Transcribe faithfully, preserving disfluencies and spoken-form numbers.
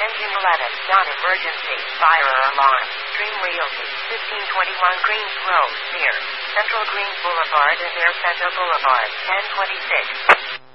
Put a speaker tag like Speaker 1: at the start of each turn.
Speaker 1: Engine eleven. Non-emergency. Fire alarm. Dream Realty. fifteen twenty-one Greens Road. Near Central Greens Boulevard and near Center Boulevard. ten twenty-six.